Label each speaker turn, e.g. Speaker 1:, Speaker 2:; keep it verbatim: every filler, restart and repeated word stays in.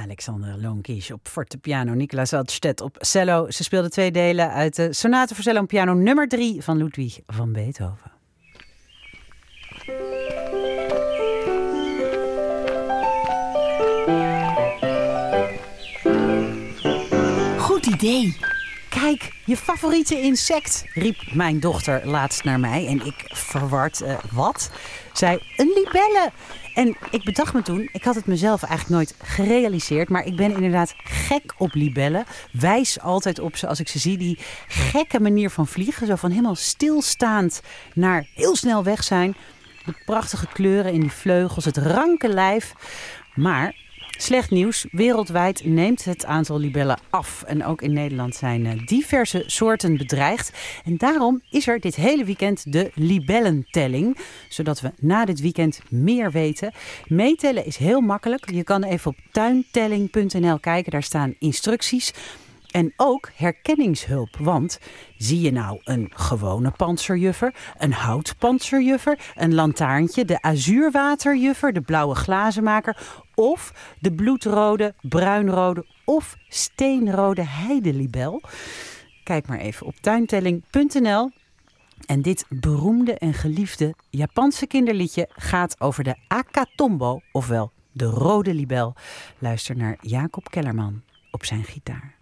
Speaker 1: Alexandra Loonkies op fortepiano, Nicolas Altstedt op cello. Ze speelde twee delen uit de Sonate voor cello en piano nummer drie van Ludwig van Beethoven.
Speaker 2: Goed idee.
Speaker 1: Kijk, je favoriete insect, riep mijn dochter laatst naar mij. En ik verward, uh, wat? Zei, een libelle. En ik bedacht me toen, ik had het mezelf eigenlijk nooit gerealiseerd, maar ik ben inderdaad gek op libellen. Wijs altijd op ze als ik ze zie. Die gekke manier van vliegen, zo van helemaal stilstaand naar heel snel weg zijn. De prachtige kleuren in die vleugels, het ranke lijf. Maar slecht nieuws, wereldwijd neemt het aantal libellen af. En ook in Nederland zijn diverse soorten bedreigd. En daarom is er dit hele weekend de libellentelling. Zodat we na dit weekend meer weten. Meetellen is heel makkelijk. Je kan even op tuintelling punt n l kijken, daar staan instructies. En ook herkenningshulp, want zie je nou een gewone pantserjuffer, een houtpantserjuffer, een lantaarntje, de azuurwaterjuffer, de blauwe glazenmaker of de bloedrode, bruinrode of steenrode heidelibel? Kijk maar even op tuintelling punt n l. En dit beroemde en geliefde Japanse kinderliedje gaat over de akatombo, ofwel de rode libel. Luister naar Jacob Kellerman op zijn gitaar.